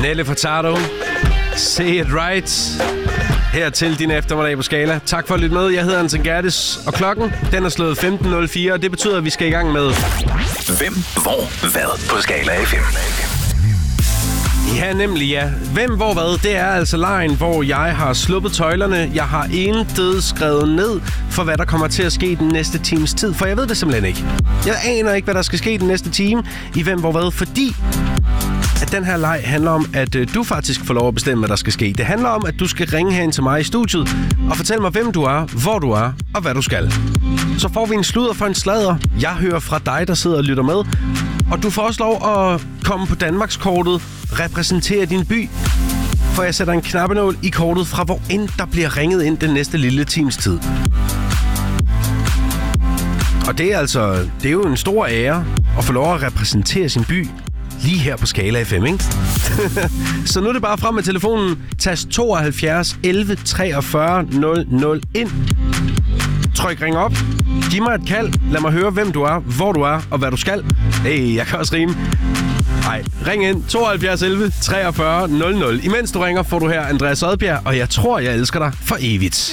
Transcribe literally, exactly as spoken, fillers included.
Nelle Furtado. Say it right. Her til din eftermiddag på Skala. Tak for at lytte med. Jeg hedder Anton Gerdes, og klokken den er slået femten nul fire, og det betyder, at vi skal i gang med... Hvem, hvor, hvad på Skala F M. Ja, nemlig ja. Hvem, hvor, hvad? Det er altså lejen, hvor jeg har sluppet tøjlerne. Jeg har intet skrevet ned for, hvad der kommer til at ske den næste times tid, for jeg ved det simpelthen ikke. Jeg aner ikke, hvad der skal ske den næste time i Hvem, hvor, hvad, fordi... at den her leg handler om, at øh, du faktisk får lov at bestemme, hvad der skal ske. Det handler om, at du skal ringe herind til mig i studiet og fortælle mig, hvem du er, hvor du er og hvad du skal. Så får vi en sludder for en sladder. Jeg hører fra dig, der sidder og lytter med. Og du får også lov at komme på Danmarkskortet, repræsentere din by. For jeg sætter en knappenål i kortet fra, hvor end der bliver ringet ind den næste lille times tid. Og det er altså, det er jo en stor ære at få lov at repræsentere sin by. Lige her på Skala F M, ikke? Så nu er det bare frem med telefonen. Tast tooghalvfjerds elleve treogfyrre nul nul ind. Tryk ring op. Giv mig et kald. Lad mig høre, hvem du er, hvor du er og hvad du skal. Hey, jeg kan også rime. Nej, ring ind. tooghalvfjerds elleve treogfyrre nul nul. Imens du ringer, får du her Andreas Odbjerg, og jeg tror, jeg elsker dig for evigt.